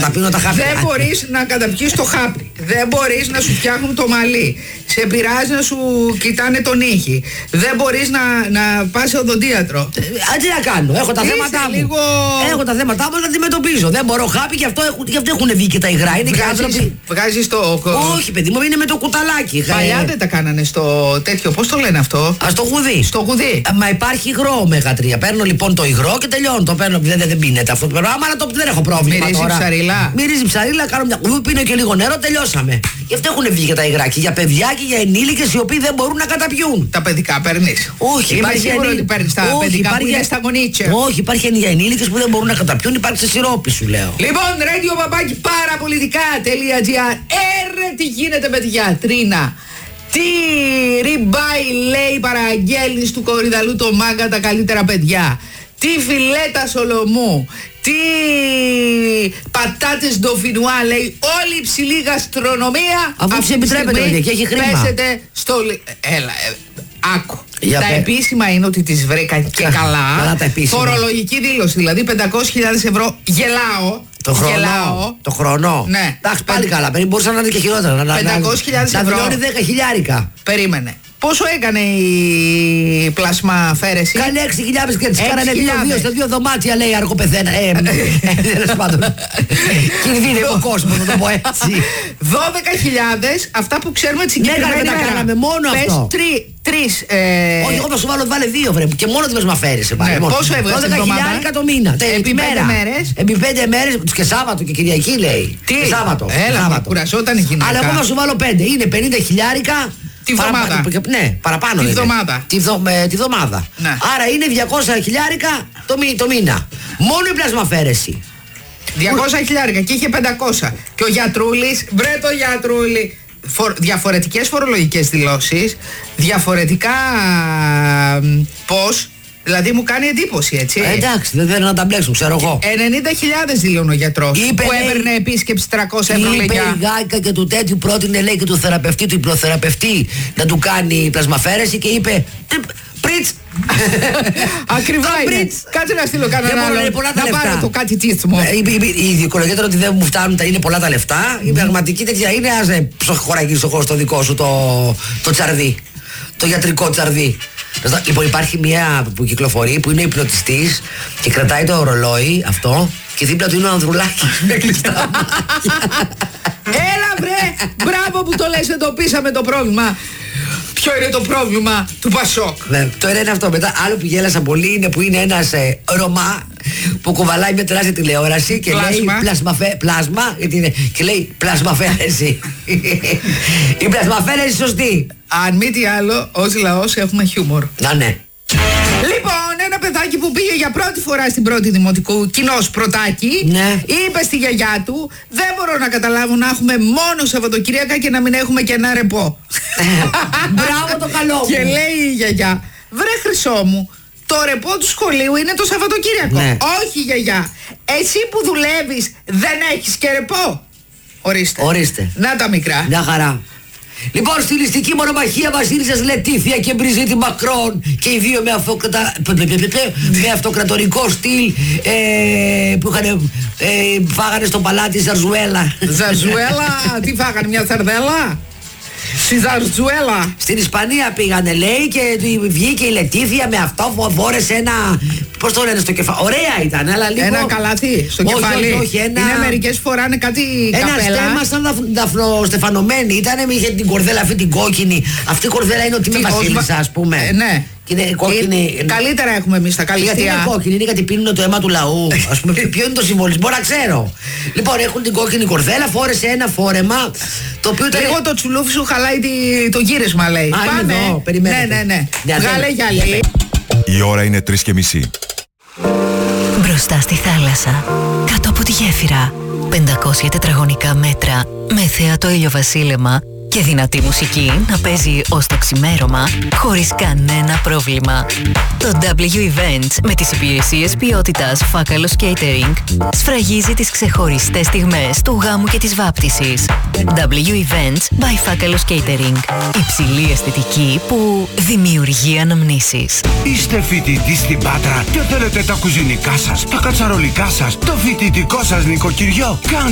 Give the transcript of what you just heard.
καταπίνω τα χάπια. Δεν μπορείς να καταπιείς το χάπι. Δεν μπορείς να σου φτιάχνουν το μαλλί. Σε πειράζει να σου κοιτάνε τον ήχη. Δεν μπορείς να πας σε οδοντίατρο. Τι να κάνω, έχω τα θέματα μου. Λίγο... Έχω τα θέματα μου να αντιμετωπίζω. Δεν μπορώ χάπι, γι' αυτό έχουν βγει και τα υγρά. Είναι και άνθρωποι. Βγάζεις το. Όχι, παιδί μου, είναι με το κουταλάκι. Παλιά δεν τα κάνανε στο τέτοιο, πώς το λένε αυτό? Στο γουδί. Στο γουδί. Μα υπάρχει υγρό ω3. Παίρνω λοιπόν το υγρό και τελειώνω. Το παίρνω, δεν πίνεται αυτό το παίρνω. Άμα δεν έχω πρόβλημα. Μυρίζει ψαρίλα. Μυρίζει ψαρίλα, κάνω μια κουβί, πίνω και λίγο νερό, τελειώσαμε. Γι' αυτό έχουν βγει και τα υγρά. Και για παιδιά και για ενήλικες οι οποίοι δεν μπορούν να καταπιούν. Τα παιδικά παίρνεις? Όχι, είμαι σίγουρο ότι παίρνεις τα παιδικά που είναι στα γονίτσια. Όχι, υπάρχει για ενήλικες που δεν μπορούν να καταπιούν, υπάρχει σε σιρόπι σου λέω. Λοιπόν, radio@parapolitica.gr. Τι γίνεται με τη γιατρίνα? Τι ριμπάι λέει παραγγέλνεις του Κορυδαλού το μάγκα τα καλύτερα παιδιά? Τι φιλέτα Σολομού? Τι πατάτες ντοφινουά λέει? Όλη η υψηλή γαστρονομία. Αφού σε επιτρέπεται και έχει χρήμα. Πέσετε στο... Έλα, άκου. Τα επίσημα είναι ότι τις βρήκα και καλά. Φορολογική δήλωση, δηλαδή 500.000 ευρώ. Γελάω. Το χρόνο. Ναι. Εντάξει, πάλι καλά. Μπορούσαν να είναι και χειρότερα. 500.000 ευρώ. Να δηλώνει 10.000. Περίμενε. Πόσο έκανε η πλασμαφαίρεση? Κάνε 6.000 και τις κάνανε 2 στα 2 δωμάτια, λέει, αργό πεθαίνα. Τέλος πάντων. Κινδύνευε ο κόσμος, να το πω έτσι. 12.000, αυτά που ξέρουμε τη συγκεκριμένη μέρα. Ναι, κάναμε μόνο αυτό. Πες 3. Όχι, εγώ θα σου βάλω, βάλε 2 βρε. Και μόνο τη πλασμαφαίρεση. Πόσο έβγαζε την εβδομάδα? 12.000 το μήνα. Επί 5 μέρες. Επί 5 μέρες και Σάββατο και Κυριακή λέει. Τι? Σάββατο. Έλα, κουρασόταν η γυναίκα. Αλλά εγώ θα σου βάλω 5. Είναι 50.000. Τη βδομάδα. Ναι, παραπάνω. Τη βδομάδα. Ναι. Άρα είναι 200.000 το μήνα. Μόνο η πλασμαφαίρεση. 200.000 και είχε 500. Και ο γιατρούλης, βρε το γιατρούλη. Διαφορετικές φορολογικές δηλώσεις, διαφορετικά πώς. Δηλαδή μου κάνει εντύπωση, έτσι. Εντάξει, δεν θέλω να τα μπλέξουν, ξέρω εγώ. 90.000 δηλώνει ο γιατρός που έπαιρνε επίσκεψη 300 ευρώ. Είπε η Γάικα και του τέτοιου πρότεινε, λέει, και του θεραπευτή, του υπνοθεραπευτή να του κάνει πλασμαφαίρεση και είπε πριτς. Ακριβά είναι. Κάτσε να στείλω κανένα άλλο. Να πάρω το κάτι τίθμο. Η δικολογία τώρα ότι δεν μου φτάνουν, είναι πολλά τα λεφτά. Η πραγματική τέτοια είναι, ας χωραγείς εγώ στο δικό σου το τσαρδί. Το ιατρικό τσαρδί. Λοιπόν, υπάρχει μια που κυκλοφορεί που είναι υπνοτιστής και κρατάει το ρολόι αυτό και δίπλα του είναι ο Ανδρουλάκης με κλειστά μάτια. Έλα βρε, μπράβο που το λες, εντοπίσαμε το πρόβλημα. Ποιο είναι το πρόβλημα του Πασόκ? Το ένα είναι αυτό. Μετά άλλο που γέλασα πολύ είναι που είναι ένας Ρωμά που κουβαλάει μια τεράστια τηλεόραση και λέει πλάσμα και λέει πλασμαφαίρεση. Η πλασμαφαίρεση σωστή. Αν μη τι άλλο, ως λαός έχουμε χιούμορ. Να ναι. Λοιπόν, ένα παιδάκι που πήγε για πρώτη φορά στην πρώτη δημοτικού, κοινός πρωτάκι, ναι, είπε στη γιαγιά του: δεν μπορώ να καταλάβω να έχουμε μόνο Σαββατοκύριακα και να μην έχουμε και ένα ρεπό. Μπράβο το καλό μου. Και λέει η γιαγιά: βρε χρυσό μου, το ρεπό του σχολείου είναι το Σαββατοκύριακο. Ναι. Όχι γιαγιά, εσύ που δουλεύεις δεν έχεις και ρεπό? Ορίστε. Να τα μικρά. Μια χαρά. Λοιπόν, στιλιστική μονομαχία Βασίλισσας Λετίθια και Μπριζίτη Μακρόν και οι δύο με αυτοκρατορικό στυλ που φάγανε στο παλάτι Ζαρζουέλα. Ζαρζουέλα, τι φάγανε, μια σαρδέλα? Στη Ζαρζουέλα. Στην Ισπανία πήγανε, λέει, και βγήκε η Λετίθια με αυτό, φόρεσε ένα. Πώς το λένε στο κεφάλι? Ωραία ήταν, αλλά λίγο. Ένα καλάθι στο κεφάλι. Όχι, ένα. Είναι μερικές φοράνε κάτι ένα καπέλα. στέμα σαν δαφνοστεφανωμένη. Ήτανε, είχε την κορδέλα αυτή την κόκκινη. Αυτή η κορδέλα είναι ότι με Βασίλισσα, ας πούμε. Ναι. Και είναι κόκκινη. Καλύτερα έχουμε εμείς τα καλύτερα. Γιατί είναι κόκκινη, είναι γιατί πίνουν το αίμα του λαού. Ας πούμε, ποιο είναι το συμβολισμό, να ξέρω. Λοιπόν, έχουν την κόκκινη κορδέλα, φόρεσε ένα φόρεμα. Το οποίο ήταν. Εγώ το τσουλούφι σου χαλάει το γύρισμα, λέει. Πάμε. Εδώ, περιμένετε. Ναι. Βγάλε γυαλί. Η ώρα είναι 3:30. Μπροστά στη θάλασσα, κάτω από τη γέφυρα, 500 τετραγωνικά μέτρα με θέα το ηλιοβασίλεμα και δυνατή μουσική να παίζει ως το ξημέρωμα χωρίς κανένα πρόβλημα. Το W Events με τις υπηρεσίες ποιότητας Φάκαλος Catering σφραγίζει τις ξεχωριστές στιγμές του γάμου και της βάπτισης. W Events by Φάκαλος Catering. Υψηλή αισθητική που δημιουργεί αναμνήσεις. Είστε φοιτητή στην Πάτρα και θέλετε τα κουζινικά σας, τα κατσαρολικά σας, το φοιτητικό σας νοικοκυριό?